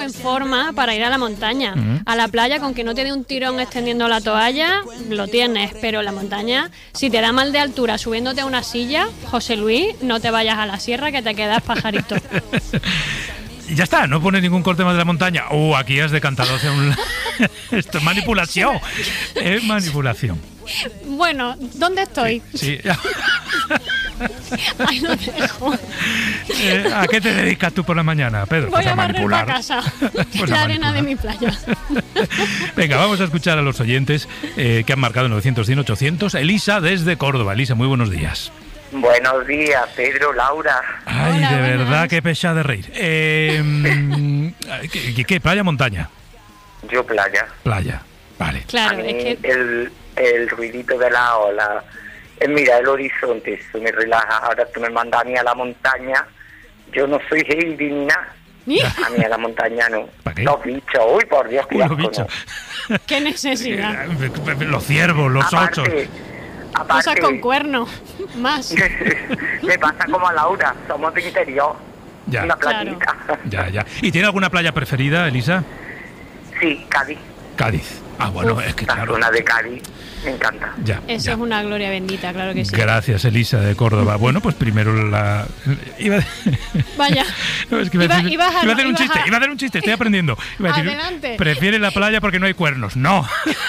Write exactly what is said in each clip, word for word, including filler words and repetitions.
en forma para ir a la montaña. Uh-huh. A la playa, con que no te dé un tirón extendiendo la toalla, lo tienes, pero la montaña, si te da mal de altura subiéndote a una silla, José Luis, no te vayas a la sierra que te quedas pajarito. Ya está, no pone ningún corte más de la montaña. Uh, aquí has decantado hacia un... Esto es manipulación. Es manipulación. Bueno, ¿dónde estoy? Sí. Ahí lo dejo. Eh, ¿A qué te dedicas tú por la mañana, Pedro? Voy Pues a a barrer manipular. la casa. Pues la a arena manipular. de mi playa. Venga, vamos a escuchar a los oyentes eh, que han marcado novecientos, cien, ochocientos. Elisa desde Córdoba. Elisa, muy buenos días. Buenos días, Pedro, Laura. Ay, Hola, de buenas. verdad, qué pesada de reír. Eh, ¿qué, qué, qué? ¿Playa, montaña? Yo playa. Playa, vale. Claro, A mí es que... el, el ruidito de la ola, eh, mira el horizonte, eso me relaja. Ahora tú me mandas a mí a la montaña, yo no soy Heidi ni nada. A mí a la montaña no. ¿Para qué? Los bichos, uy, por Dios, que Uy, los asco, bichos. no. ¿Qué necesidad? Los ciervos, los Aparte, ochos. Cosas aparte, con cuerno. Más. me pasa como a Laura, somos de interior. Ya. Una Claro. playita. Ya, ya. ¿Y tiene alguna playa preferida, Elisa? Sí, Cádiz. Cádiz. Ah, bueno, Uf, es que La claro. zona de Cádiz, me encanta. Ya, Eso ya. es una gloria bendita, claro que sí. Gracias, Elisa de Córdoba. Bueno, pues primero la... Iba a... Vaya. No, es que iba, a Iba- decir- ibas a- iba a hacer un ibas chiste, a- iba a hacer un chiste, estoy aprendiendo. Iba a decir, Adelante. prefiere la playa porque no hay cuernos. No.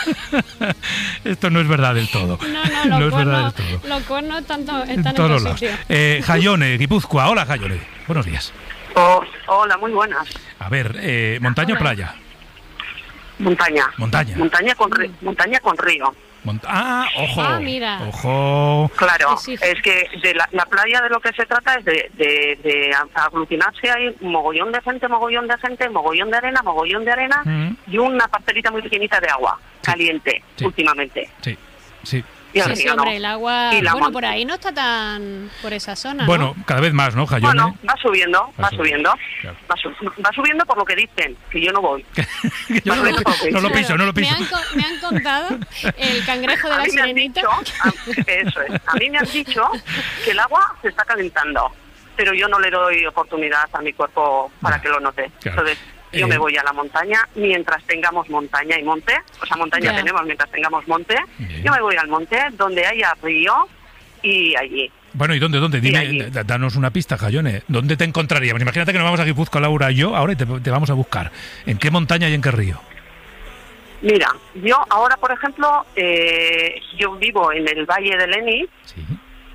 Esto no es verdad del todo. No, no, los es verdad cuernos, del todo. los cuernos están, to- En están en todos todos lados. sitios. Eh, Jayone, Guipúzcoa. Hola, Jayone. Buenos días. Oh, hola, muy buenas. A ver, eh, ¿montaña o playa? Montaña. Montaña. Montaña con, ri- montaña con río. Mont- ah, ojo. Ah, mira. Ojo. Claro, Sí, sí. es que de la, la playa de lo que se trata es de, de, de aglutinarse ahí mogollón de gente, mogollón de gente, mogollón de arena, mogollón de arena Mm. y una parcelita muy pequeñita de agua caliente Sí. últimamente. Sí, sí. Y el Sí, sí, río no. hombre, el agua... Y la Bueno, mon- por ahí no está tan... por esa zona, Bueno, ¿no? cada vez más, ¿no, Jayone? Bueno, va subiendo, Va va subiendo, subiendo. claro. Va, su- va subiendo por lo que dicen, que yo no voy. Yo no, lo, no lo Claro, piso, no lo Me piso. han, co- me han contado el cangrejo de A la mí me han sirenita. dicho, a, eso es, a mí me han dicho que el agua se está calentando, pero yo no le doy oportunidad a mi cuerpo para Ya, que lo note. claro. Entonces, yo Eh, me voy a la montaña mientras tengamos montaña y monte, o sea, montaña Ya. tenemos mientras tengamos monte, Bien. yo me voy al monte donde haya río y allí. Bueno, ¿y dónde, dónde? Y Dime, allí. d- danos una pista, Jayone. ¿Dónde te encontraríamos? Imagínate que nos vamos a Guipúzcoa, Laura y yo, ahora y te, te vamos a buscar. ¿En qué montaña y en qué río? Mira, yo ahora, por ejemplo, eh, yo vivo en el Valle del Eni Sí.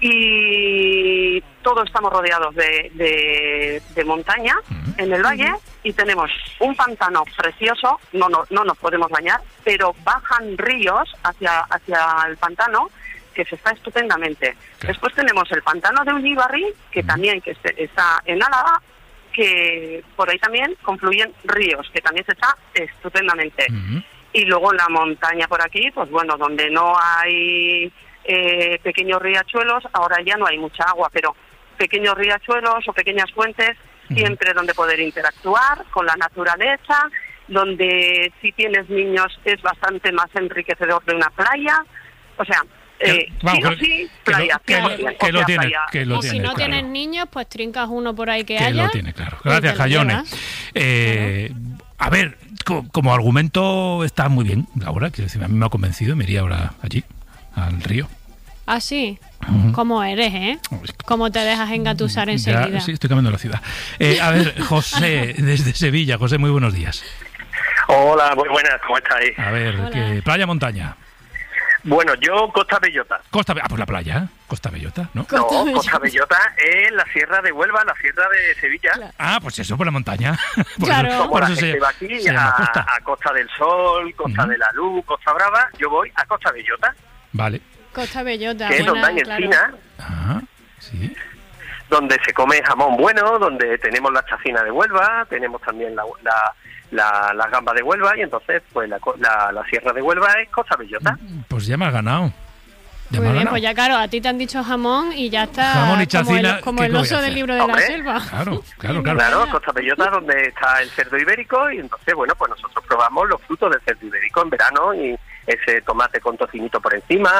y todos estamos rodeados de, de, de montaña Ujú. en el valle y tenemos un pantano precioso, no, no, no nos podemos bañar, pero bajan ríos hacia, hacia el pantano que se está estupendamente. Claro. Después tenemos el pantano de Ullíbarri, que Ujú. también que se- está en Álava, que por ahí también confluyen ríos, que también se está estupendamente. Ujú. Y luego la montaña por aquí, pues bueno, donde no hay eh, pequeños riachuelos, ahora ya no hay mucha agua, pero pequeños riachuelos o pequeñas fuentes, Ujú. siempre donde poder interactuar con la naturaleza, donde si tienes niños es bastante más enriquecedor de una playa, o sea, eh, Vamos, sí o que- sí, que lo- playa, que lo- cien por cien, que lo o sea, tiene, playa. que lo O si tiene, no claro. tienes niños, pues trincas uno por ahí que, Que haya. lo tiene, claro. y te Gracias, lo Jayone. llevas. Eh, a ver, co- como argumento está muy bien, Laura. Quiero decir, a mí me ha convencido, me iría ahora allí, al río. Ah, sí. Ujú. ¿Cómo eres, eh? ¿Cómo te dejas engatusar Ya, enseguida? sí, estoy cambiando la ciudad. Eh, a ver, José, desde Sevilla. José, muy buenos días. Hola, muy buenas, ¿cómo estáis? A ver, Hola. ¿qué, playa, montaña? Bueno, yo Costa Bellota. Costa, Be- ah, pues la playa, ¿eh? Costa Bellota, ¿no? Costa No, Bellota. Costa Bellota es la sierra de Huelva, la sierra de Sevilla. Claro. Ah, pues eso, por la montaña. Por Claro. eso, Como por la eso gente se, va aquí se llama a, Costa. a Costa del Sol, Costa Ujú. de la Luz, Costa Brava, yo voy a Costa Bellota, Vale. Costa Bellota. que es buena, donde hay claro. encina, Ah, sí. donde se come jamón bueno, donde tenemos la chacina de Huelva, tenemos también la, la, la, las gambas de Huelva, y entonces pues la, co- la, la sierra de Huelva es Costa Bellota. Pues ya me has ganado. Ya me Muy has bien, ganado. pues ya claro, a ti te han dicho jamón y ya está Jamón y como chacina, el, como ¿qué el voy a oso hacer? del libro de Hombre. la selva. Claro, claro, claro. Claro, Costa Bellota donde está el cerdo ibérico, y entonces, bueno, pues nosotros probamos los frutos del cerdo ibérico en verano, y ese tomate con tocinito por encima,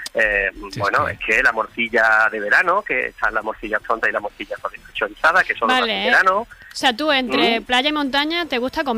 Eh, Sí, bueno, es es que- que la morcilla de verano, que están las morcillas tontas y las morcillas chorizada, que son Vale, las de ¿eh? verano. O sea, tú entre Mm. playa y montaña te gusta comer.